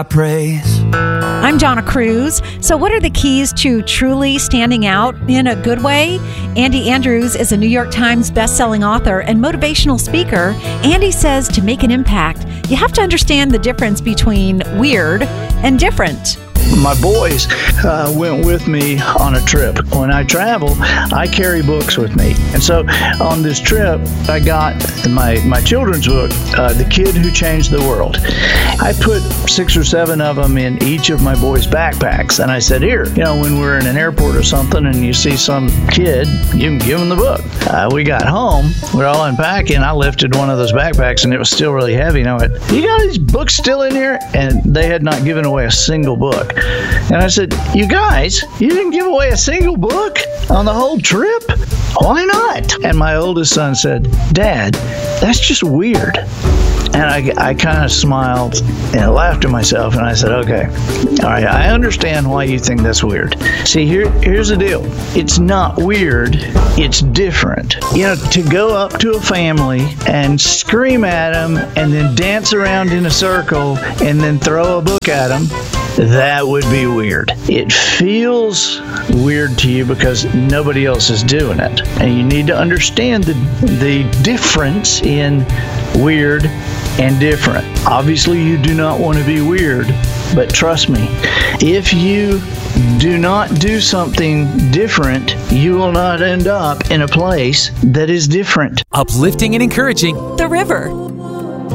Praise. I'm Donna Cruz. So what are the keys to truly standing out in a good way? Andy Andrews is a New York Times best-selling author and motivational speaker. Andy says to make an impact, you have to understand the difference between weird and different. My boys went with me on a trip. When I travel, I carry books with me. And so on this trip, I got my children's book, The Kid Who Changed the World. I put 6 or 7 of them in each of my boys' backpacks. And I said, here, when we're in an airport or something and you see some kid, you can give them the book. We got home, we're all unpacking. I lifted one of those backpacks and it was still really heavy. And I went, you got these books still in here? And they had not given away a single book. And I said, you guys, you didn't give away a single book on the whole trip? Why not? And my oldest son said, Dad, that's just weird. And I kind of smiled and laughed to myself, and I said, okay, all right, I understand why you think that's weird. See, here's the deal. It's not weird, it's different. To go up to a family and scream at them and then dance around in a circle and then throw a book at them, that would be weird. It feels weird to you because nobody else is doing it. And you need to understand the difference in weird and different. Obviously, you do not want to be weird, but trust me, if you do not do something different, you will not end up in a place that is different. Uplifting and encouraging. The River.